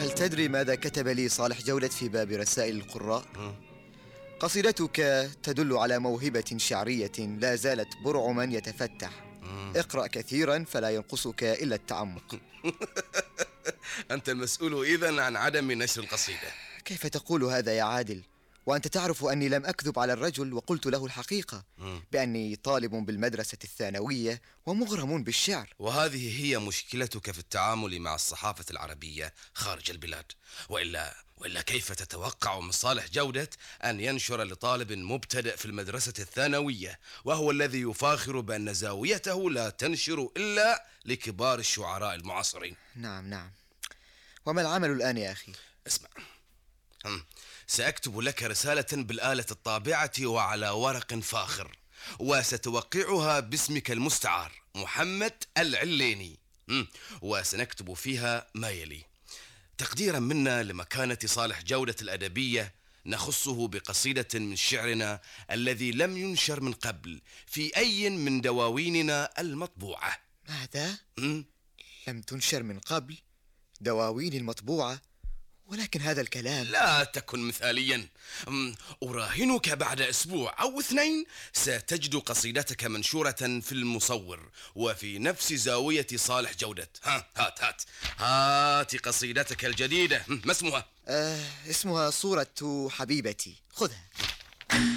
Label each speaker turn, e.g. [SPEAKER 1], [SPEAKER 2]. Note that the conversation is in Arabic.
[SPEAKER 1] هل تدري ماذا كتب لي صالح جودة في باب رسائل القراء؟ قصيدتك تدل على موهبة شعرية لا زالت برعما يتفتح. اقرأ كثيرا فلا ينقصك إلا التعمق.
[SPEAKER 2] أنت المسؤول إذن عن عدم نشر القصيدة.
[SPEAKER 1] كيف تقول هذا يا عادل؟ وأنت تعرف أني لم أكذب على الرجل وقلت له الحقيقة بأني طالب بالمدرسة الثانوية ومغرم بالشعر.
[SPEAKER 2] وهذه هي مشكلتك في التعامل مع الصحافة العربية خارج البلاد. وإلا كيف تتوقع من صالح جودة أن ينشر لطالب مبتدئ في المدرسة الثانوية وهو الذي يفاخر بأن زاويته لا تنشر إلا لكبار الشعراء المعاصرين؟
[SPEAKER 1] نعم. وما العمل الآن يا أخي؟
[SPEAKER 2] اسمع، سأكتب لك رسالة بالآلة الطابعة وعلى ورق فاخر، وستوقعها باسمك المستعار محمد العليني. وسنكتب فيها ما يلي: تقديرا منا لمكانة صالح جودة الأدبية، نخصه بقصيدة من شعرنا الذي لم ينشر من قبل في أي من دواويننا المطبوعة.
[SPEAKER 1] ماذا؟ لم تنشر من قبل؟ دواوين المطبوعة؟ ولكن هذا الكلام...
[SPEAKER 2] لا تكن مثاليا. أراهنك بعد أسبوع أو 2 ستجد قصيدتك منشورة في المصور وفي نفس زاوية صالح جودة. هات قصيدتك الجديدة. ما اسمها؟
[SPEAKER 1] اسمها صورة حبيبتي. خذها.